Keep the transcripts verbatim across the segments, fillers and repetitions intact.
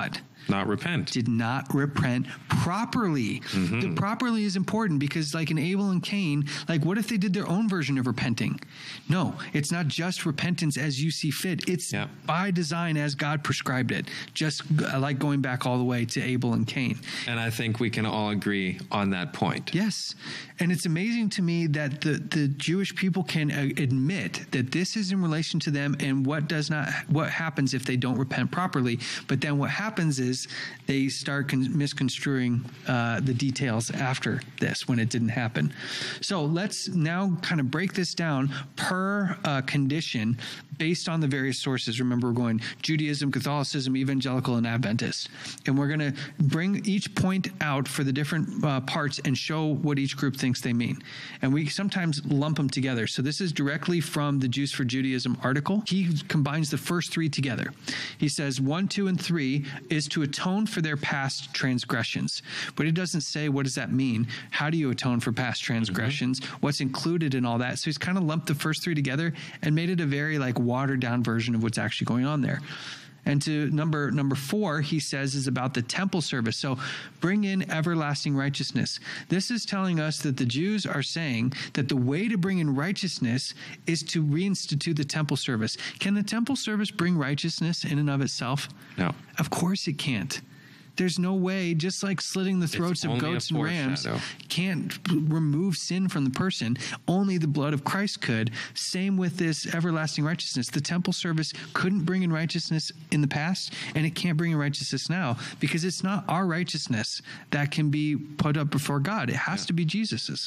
what? Not repent. Did not repent properly. Mm-hmm. The properly is important because like in Abel and Cain, like what if they did their own version of repenting? No, it's not just repentance as you see fit. It's yeah. by design as God prescribed it. Just like going back all the way to Abel and Cain. And I think we can all agree on that point. Yes. And it's amazing to me that the, the Jewish people can uh, admit that this is in relation to them and what does not, what happens if they don't repent properly. But then what happens is they start con- misconstruing uh, the details after this when it didn't happen. So let's now kind of break this down per uh, condition based on the various sources. Remember, we're going Judaism, Catholicism, Evangelical, and Adventist. And we're going to bring each point out for the different uh, parts and show what each group thinks they mean. And we sometimes lump them together. So this is directly from the Jews for Judaism article. He combines the first three together. He says one, two, and three is to atone for their past transgressions. But it doesn't say, what does that mean? How do you atone for past transgressions? Mm-hmm. What's included in all that? So he's kind of lumped the first three together and made it a very like watered down version of what's actually going on there. And to number number four, he says, is about the temple service. So bring in everlasting righteousness. This is telling us that the Jews are saying that the way to bring in righteousness is to reinstitute the temple service. Can the temple service bring righteousness in and of itself? No. Of course it can't. There's no way, just like slitting the throats of goats and rams can't remove sin from the person. Only the blood of Christ could. Same with this everlasting righteousness. The temple service couldn't bring in righteousness in the past, and it can't bring in righteousness now because it's not our righteousness that can be put up before God. It has yeah. to be Jesus's.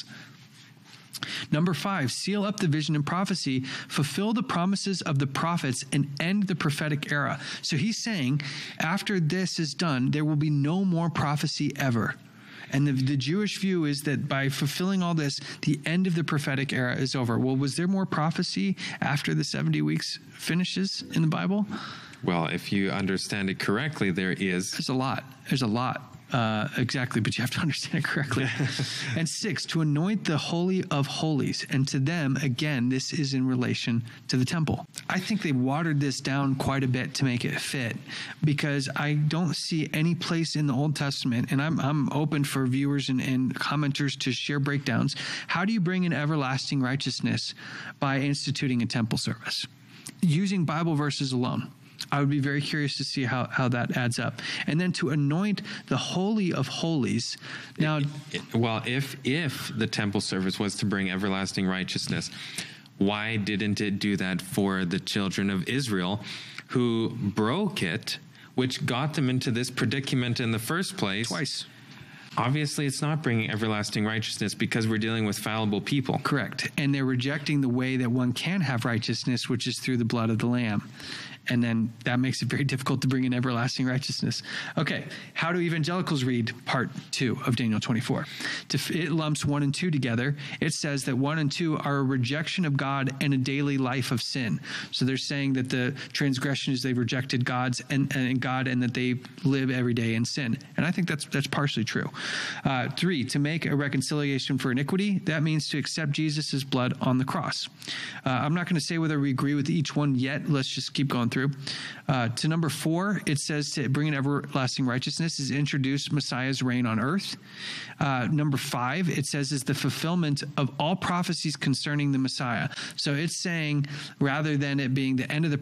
Number five, seal up the vision and prophecy, fulfill the promises of the prophets, and end the prophetic era. So he's saying, after this is done, there will be no more prophecy ever. And the, the Jewish view is that by fulfilling all this, the end of the prophetic era is over. Well, was there more prophecy after the seventy weeks finishes in the Bible? Well, if you understand it correctly, there is. There's a lot. There's a lot. Uh, exactly, but you have to understand it correctly. And six, to anoint the Holy of Holies. And to them, again, this is in relation to the temple. I think they watered this down quite a bit to make it fit because I don't see any place in the Old Testament, and I'm I'm open for viewers and, and commenters to share breakdowns. How do you bring in everlasting righteousness by instituting a temple service? Using Bible verses alone. I would be very curious to see how, how that adds up. And then to anoint the Holy of Holies. Now, it, it, well, if if the temple service was to bring everlasting righteousness, why didn't it do that for the children of Israel who broke it, which got them into this predicament in the first place? Twice. Obviously, it's not bringing everlasting righteousness because we're dealing with fallible people. Correct. And they're rejecting the way that one can have righteousness, which is through the blood of the Lamb. And then that makes it very difficult to bring in everlasting righteousness. Okay, how do evangelicals read part two of Daniel twenty-four? It lumps one and two together. It says that one and two are a rejection of God and a daily life of sin. So they're saying that the transgression is they've rejected God's and, and God and that they live every day in sin. And I think that's that's partially true. Uh, three, to make a reconciliation for iniquity. That means to accept Jesus' blood on the cross. Uh, I'm not going to say whether we agree with each one yet. Let's just keep going through. Uh, to number four, it says to bring in everlasting righteousness is introduce Messiah's reign on earth. Uh, number five, it says is the fulfillment of all prophecies concerning the Messiah. So it's saying rather than it being the end of the